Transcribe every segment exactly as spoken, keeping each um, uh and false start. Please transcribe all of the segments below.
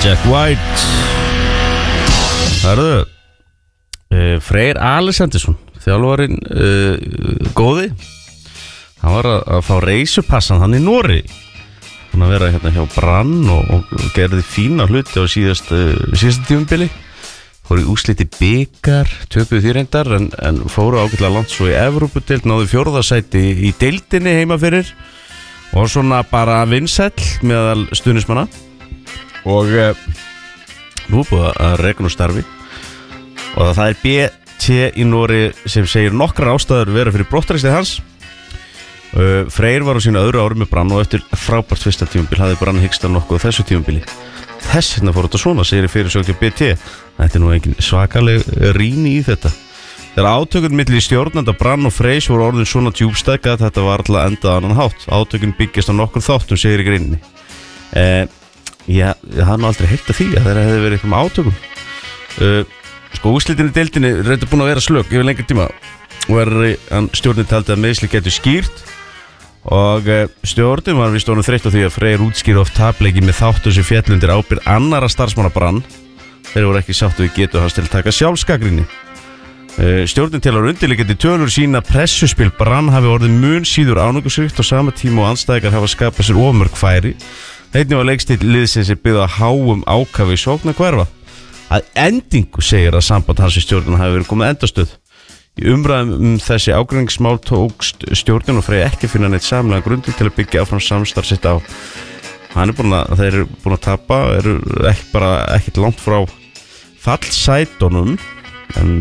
Jack White. Hörðu, uh, Freyr Alexandersson, þjálfarinn uh, góði, hann var að, að fá reisupassan hann í Noregi. Hann að vera hérna hjá Brann og, og gerði fína hluti á síðast, uh, síðasta tímabili. Fóru í úrsliti bikar, töpuðu því reyndar, en, en fóru ágætlega langt svo í Evrópudeild, náðu fjórða sæti í deildinni heima fyrir og svona bara vinsæll meðal stuðningsmanna og uh, nú búið að reka nú starfi og það er B T í Noregi sem segir nokkrar ástæður vera fyrir brottrekstri hans. uh, Freyr var á sínu öðru ári með Brann og eftir frábært fyrsta tímabil hafði Brann hyggst á nokkuð á þessu tímabili. Þess vegna fór þetta svona, segir í fyrirsögn B T. Þetta er nú engin svakaleg rýni í þetta. Þegar átökun milli stjórnanda Brann og Freys voru orðin svona djúpstækka að þetta var alltaf endað annan hátt. Átökun byggjast á nokkur þáttum, segir í greininni. Eh, já, ég hafði nú aldrei heyrt af því að þeirra hefði verið eitthvað með átökum. Eh, sko, úrslitin í deildinni er reynda búin að vera slök yfir lengri tíma og er stjórnin taldi að meiðsli getur skýrt og stjórnin var vist orðin þreytt á því að Freyr útskýra oft tapleiki með þáttum sem féll undir ábyrgð annarra starfsmanna Brann. Þeir voru ekki sáttu við getu hans til að taka sjálfsgagnrýni. Stjórnin telur undirliggjandi tölur sína pressuspil Brann hafi orðið mun síður ánægjuríkt á sama tíma og andstæðingar hafa skapað sér of mörg færi. Einnig var leikstíll liðsins er byggð á háum ákafi í sókn að hverfa. Að endingu segir að samband hans í stjórnin hafi verið komið endastöð. Í umræðum um þessi ágreiningsmál tókst stjórnin og Freyr ekki finna neitt samlega grundin til að byggja áfram samstarf sitt á. Hann er búin að, þeir eru búin að tapa, eru ekki bara ekkert langt frá fallsætunum, en,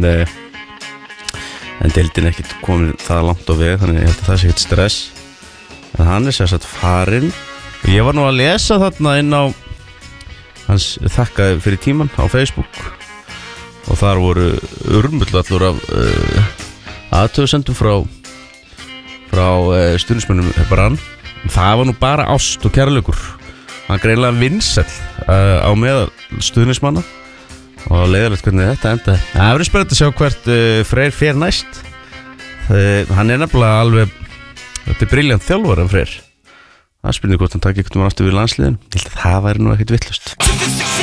en deildin er ekkert komin það langt á veg, þannig ég held að það sé ekkert stress. En hann er sérsagt farinn. Ég var nú að lesa þarna inn á hans þakkaði fyrir tíman á Facebook. Og þar voru urmullallur af uh, aðtöðsendum frá frá uh, stuðningsmönnum Brann. Það var nú bara ást og kærleikur. Hann greinlega vinsæll uh, á meðal stuðningsmanna og leiðilegt hvernig þetta endaði. Það verður spennandi að sjá hvert uh, Freyr fer næst. uh, Hann er nefnilega alveg, þetta er brilljant þjálfari af Freyr. Það spyrir hvort hann takk eitthvað aftur við landsliðin. Ég held að það væri nú ekkert vitlaust.